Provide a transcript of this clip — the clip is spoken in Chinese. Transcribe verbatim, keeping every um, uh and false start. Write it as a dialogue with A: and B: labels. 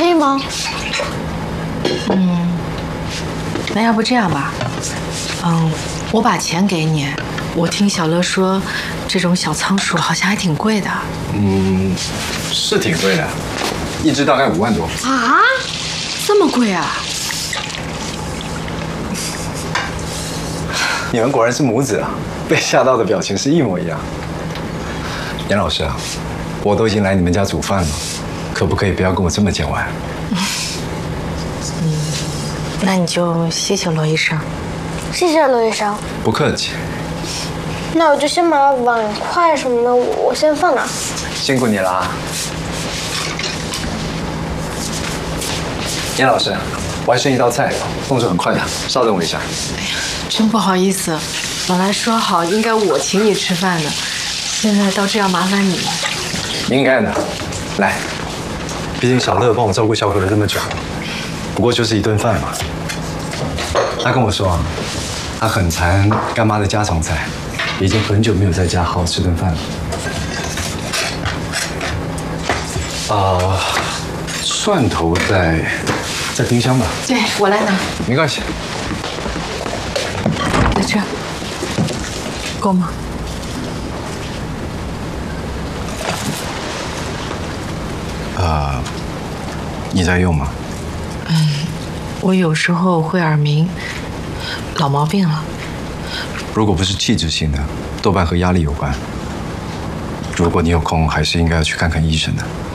A: 可以吗？
B: 嗯，那要不这样吧，嗯，我把钱给你。我听小乐说，这种小仓鼠好像还挺贵的。
C: 嗯，是挺贵的，一只大概五万多。
B: 啊，这么贵啊？
C: 你们果然是母子啊，被吓到的表情是一模一样。严老师啊，我都已经来你们家煮饭了，可不可以不要跟我这么见外？
B: 嗯，那你就谢谢罗医生。
A: 谢谢罗医生。
C: 不客气。
A: 那我就先把碗筷什么的，我先放那。
C: 辛苦你了啊，严老师，我还剩一道菜，动作很快的，稍等我一下。
B: 哎呀，真不好意思，本来说好应该我请你吃饭的，现在倒这样麻烦你了。
C: 应该的，来，毕竟小乐帮我照顾小可了这么久，不过就是一顿饭嘛。他跟我说啊，他很馋干妈的家常菜，已经很久没有在家好好吃顿饭了。啊、呃，蒜头在在冰箱吧？
B: 对，我来拿。
C: 没关系。
B: 在这儿，够吗？
C: 啊、呃，你在用吗？
B: 嗯，我有时候会耳鸣，老毛病了。
C: 如果不是器质性的，多半和压力有关。如果你有空，还是应该要去看看医生的。